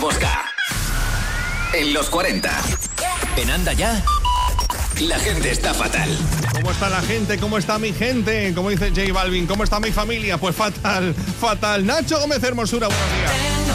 Mosca. En los 40. En Anda Ya. La gente está fatal. ¿Cómo está la gente? ¿Cómo está mi gente? Como dice J Balvin, ¿cómo está mi familia? Pues fatal, fatal. Nacho Gómez Hermosura, buenos días.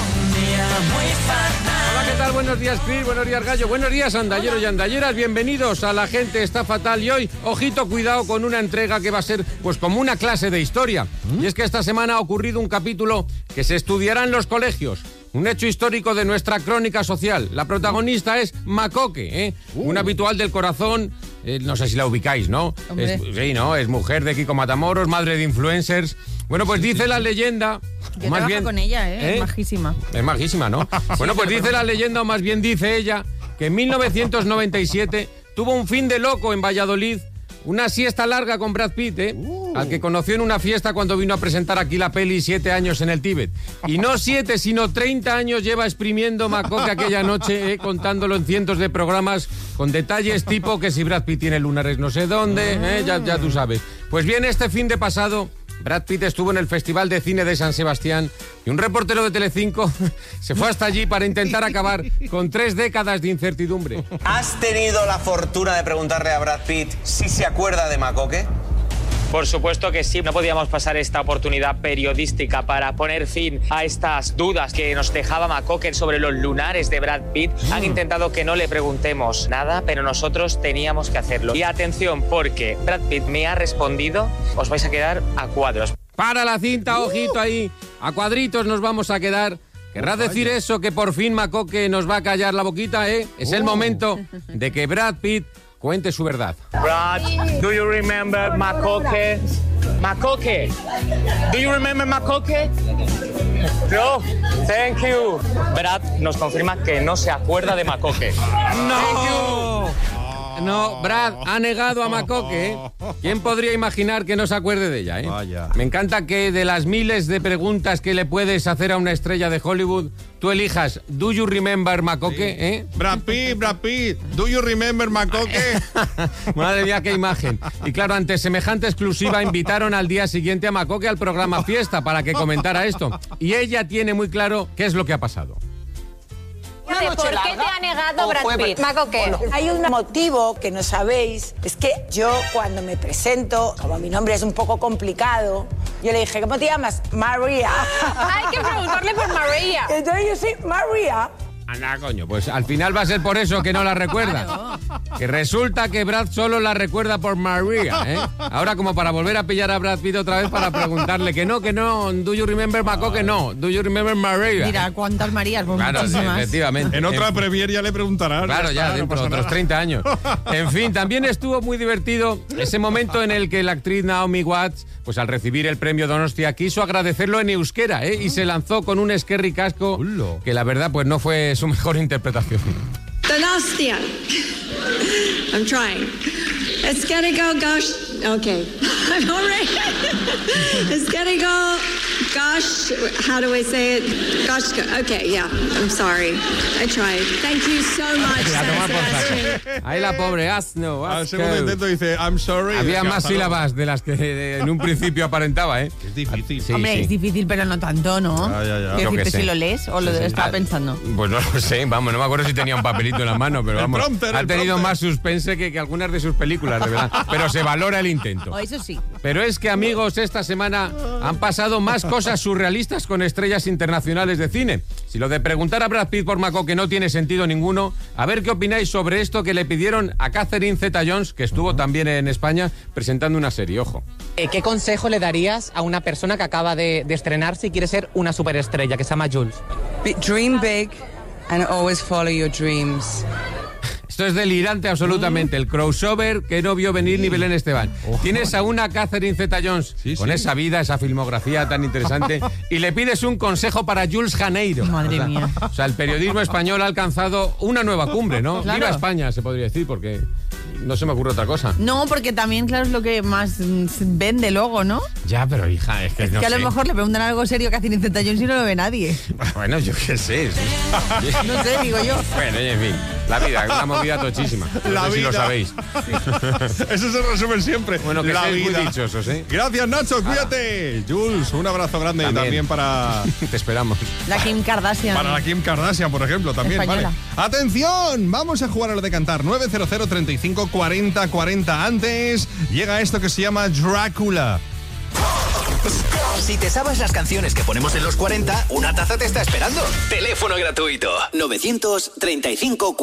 Hola, ¿qué tal? Buenos días, Chris. Buenos días, Gallo. Buenos días, andalleros y andalleras. Bienvenidos a La Gente Está Fatal. Y hoy, ojito, cuidado con una entrega que va a ser, pues, como una clase de historia. Y es que esta semana ha ocurrido un capítulo que se estudiará en los colegios. Un hecho histórico de nuestra crónica social. La protagonista es Macoque, un habitual del corazón. No sé si la ubicáis, ¿no? Es mujer de Kiko Matamoros, madre de influencers. Bueno, pues dice la leyenda... Yo trabajo con ella, es majísima. Es majísima, ¿no? Bueno, pues dice la leyenda, o más bien dice ella, que en 1997 tuvo un fin de loco en Valladolid, una siesta larga con Brad Pitt, al que conoció en una fiesta cuando vino a presentar aquí la peli 7 años en el Tíbet. Y no 7, sino 30 años lleva exprimiendo Macoque aquella noche, contándolo en cientos de programas, con detalles tipo que si Brad Pitt tiene lunares no sé dónde, ya tú sabes. Pues bien, este fin de pasado... Brad Pitt estuvo en el Festival de Cine de San Sebastián y un reportero de Telecinco se fue hasta allí para intentar acabar con 3 décadas de incertidumbre. ¿Has tenido la fortuna de preguntarle a Brad Pitt si se acuerda de Macoque? Por supuesto que sí, no podíamos pasar esta oportunidad periodística para poner fin a estas dudas que nos dejaba Macoque sobre los lunares de Brad Pitt. Han intentado que no le preguntemos nada, pero nosotros teníamos que hacerlo. Y atención, porque Brad Pitt me ha respondido, os vais a quedar a cuadros. Para la cinta, ojito ahí, a cuadritos nos vamos a quedar. ¿Querrá decir eso que por fin Macoque nos va a callar la boquita, Es el momento de que Brad Pitt cuente su verdad. Brad, do you remember Macoque? Macoque, do you remember Macoque? No, thank you. Brad nos confirma que no se acuerda de Macoque. ¡No! No, Brad ha negado a Macoque. ¿Quién podría imaginar que no se acuerde de ella, Vaya. Me encanta que de las miles de preguntas que le puedes hacer a una estrella de Hollywood, tú elijas ¿Do you remember Macoque? Brad Pitt, ¿do you remember Macoque? Madre mía, qué imagen. Y claro, ante semejante exclusiva invitaron al día siguiente a Macoque al programa Fiesta para que comentara esto. Y ella tiene muy claro qué es lo que ha pasado. ¿Por qué te ha negado Brad Pitt? Macoque. Hay un motivo que no sabéis, es que yo cuando me presento, como mi nombre es un poco complicado, yo le dije, ¿cómo te llamas? María. Hay que preguntarle por María. Entonces yo soy María. Anda, coño, pues al final va a ser por eso que no la recuerda. Que resulta que Brad solo la recuerda por María, Ahora como para volver a pillar a Brad Pitt otra vez para preguntarle que no, ¿do you remember Macoque? No, ¿do you remember María? Mira, ¿cuántas Marías? Pues claro, muchísimas. Efectivamente. En otra premier ya le preguntarán. Claro, ya dentro de otros 30 años. En fin, también estuvo muy divertido ese momento en el que la actriz Naomi Watts, pues al recibir el premio Donostia, quiso agradecerlo en euskera, y se lanzó con un esquerri casco que la verdad pues no fue su mejor interpretación. Donostia. I'm trying. It's gotta go, gosh. Okay. I'm all right. It's gotta go, gosh. How do I say it? Gosh. Okay, yeah. I'm sorry. I tried. Thank you so much, Sebastian. Ahí la pobre asno. Al segundo intento dice, I'm sorry. Había más sílabas de las que en un principio aparentaba, Es difícil. Sí, Hombre, sí. es difícil, pero no tanto, ¿no? Ya. Quiero Yo qué decirte sé. si lo lees o lo estaba pensando. Pues no lo sé, vamos, no me acuerdo si tenía un papelito en la mano, pero vamos, prompter, ha el tenido prompter. más suspense que algunas de sus películas, de verdad. Pero se valora el intento. O eso sí. Pero es que, amigos, esta semana han pasado más cosas surrealistas con estrellas internacionales de cine. Si lo de preguntar a Brad Pitt por Macoque no tiene sentido ninguno, a ver qué opináis sobre esto que le pidieron a Catherine Zeta-Jones, que estuvo también en España presentando una serie, ojo. ¿Qué consejo le darías a una persona que acaba de estrenarse y quiere ser una superestrella, que se llama Jules? Dream big and always follow your dreams. Esto es delirante absolutamente, el crossover que no vio venir ni Belén Esteban. Tienes a una Catherine Zeta-Jones con esa vida, esa filmografía tan interesante, y le pides un consejo para Jules Janeiro. Madre mía. O sea, el periodismo español ha alcanzado una nueva cumbre, ¿no? Claro. Viva España, se podría decir, porque No se me ocurre otra cosa. No, porque también, claro, es lo que más vende luego, ¿no? Ya, pero hija, es que no que a sé. lo mejor le preguntan algo serio que hace Incenta Jones y no lo ve nadie. Bueno, yo qué sé. No sé, digo yo. Bueno, en fin, la vida es una movida tochísima. La no sé vida. si lo sabéis. Eso se resume siempre. Bueno, que la seáis vida. muy dichosos, ¿eh? Gracias, Nacho, cuídate. Jules, un abrazo grande también para... Te esperamos. La Kim Kardashian. Para la Kim Kardashian, por ejemplo, también. Española. Vale. ¡Atención! Vamos a jugar a lo de cantar. 900 35 40 40. Antes llega esto que se llama Drácula. Si te sabes las canciones que ponemos en los 40, una taza te está esperando. Teléfono gratuito 935